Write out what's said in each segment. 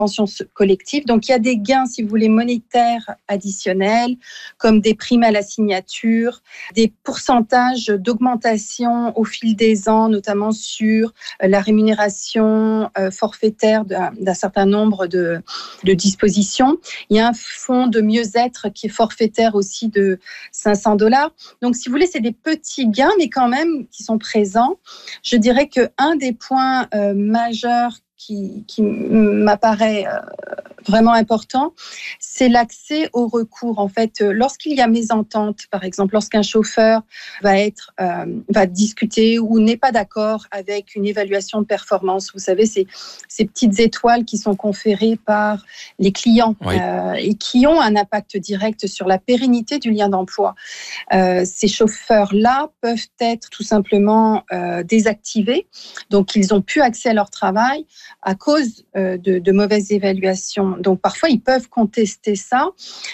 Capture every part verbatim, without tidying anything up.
convention collective. Donc, il y a des gains, si vous voulez, monétaires additionnels, comme des primes à la signature, des pourcentages d'augmentation au fil des ans, notamment sur la rémunération forfaitaire d'un, d'un certain nombre de, de dispositions. Il y a un fonds de mieux-être qui est forfaitaire aussi de cinq cents dollars. Donc, si vous voulez, c'est des petits gains, mais quand même qui sont présents. Je dirais qu'un des points euh, majeurs qui, qui m'apparaît euh, vraiment important, c'est l'accès au recours. En fait, lorsqu'il y a mésentente, par exemple, lorsqu'un chauffeur va être, euh, va discuter ou n'est pas d'accord avec une évaluation de performance, vous savez, c'est ces petites étoiles qui sont conférées par les clients oui. euh, et qui ont un impact direct sur la pérennité du lien d'emploi. Euh, ces chauffeurs-là peuvent être tout simplement euh, désactivés, donc ils n'ont plus accès à leur travail à cause euh, de, de mauvaises évaluations. Donc parfois, ils peuvent contester ça.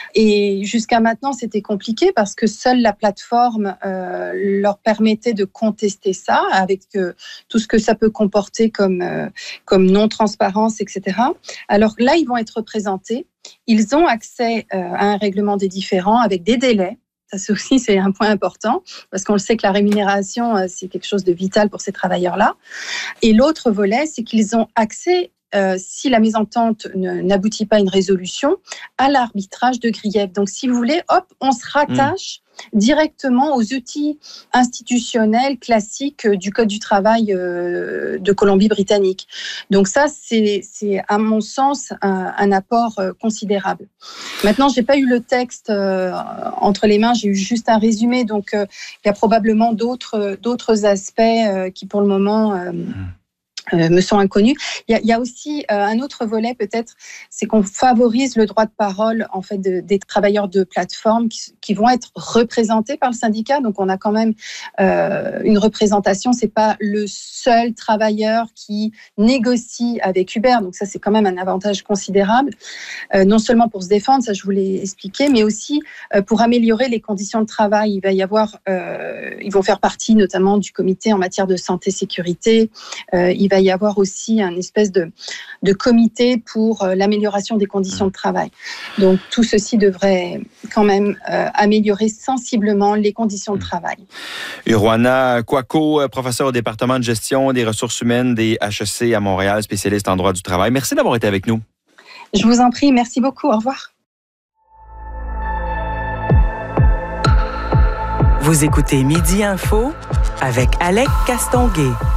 Et jusqu'à maintenant, c'était compliqué parce que seule la plateforme euh, leur permettait de contester ça avec euh, tout ce que ça peut comporter comme, euh, comme non-transparence, et cetera. Alors là, ils vont être représentés. Ils ont accès euh, à un règlement des différends avec des délais. Ça c'est aussi c'est un point important parce qu'on le sait que la rémunération, c'est quelque chose de vital pour ces travailleurs-là. Et l'autre volet, c'est qu'ils ont accès, euh, si la mésentente ne, n'aboutit pas à une résolution, à l'arbitrage de grief. Donc, si vous voulez, hop, on se rattache mmh. directement aux outils institutionnels classiques du Code du travail euh, de Colombie-Britannique. Donc ça, c'est, c'est à mon sens un, un apport euh, considérable. Maintenant, j'ai pas eu le texte euh, entre les mains, j'ai eu juste un résumé, donc euh, il y a probablement d'autres, d'autres aspects euh, qui, pour le moment, euh, mmh. Euh, me sont inconnus. Il y a, il y a aussi euh, un autre volet peut-être, c'est qu'on favorise le droit de parole en fait de, des travailleurs de plateforme qui, qui vont être représentés par le syndicat. Donc on a quand même euh, une représentation. C'est pas le seul travailleur qui négocie avec Uber. Donc ça c'est quand même un avantage considérable. Euh, non seulement pour se défendre, ça je vous l'ai expliqué, mais aussi euh, pour améliorer les conditions de travail. Il va y avoir, euh, ils vont faire partie notamment du comité en matière de santé sécurité. Euh, il va y avoir aussi un espèce de, de comité pour euh, l'amélioration des conditions de travail. Donc, tout ceci devrait quand même euh, améliorer sensiblement les conditions de travail. Uruana Kwako, professeure au département de gestion des ressources humaines des H E C à Montréal, spécialiste en droit du travail. Merci d'avoir été avec nous. Je vous en prie. Merci beaucoup. Au revoir. Vous écoutez Midi Info avec Alec Castonguay.